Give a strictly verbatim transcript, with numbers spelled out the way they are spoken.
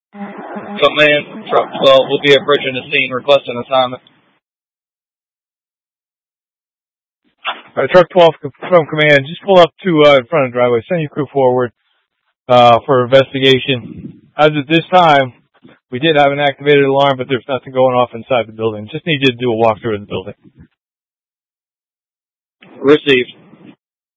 Command, Truck twelve will be approaching the scene requesting assignment. Uh, Truck twelve from command, just pull up to uh, in front of the driveway. Send your crew forward uh, for investigation. As of this time, we did have an activated alarm, but there's nothing going off inside the building. Just need you to do a walkthrough of the building. Received.